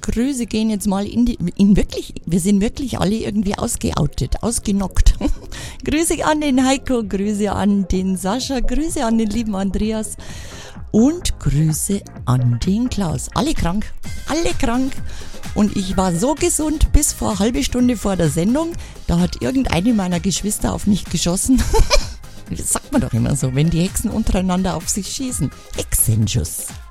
Grüße gehen jetzt mal wir sind wirklich alle irgendwie ausgenockt. Grüße an den Heiko, Grüße an den Sascha, Grüße an den lieben Andreas und Grüße an den Klaus. Alle krank. Und ich war so gesund bis vor eine halbe Stunde vor der Sendung. Da hat irgendeine meiner Geschwister auf mich geschossen. Das sagt man doch immer so, wenn die Hexen untereinander auf sich schießen. Hexenschuss.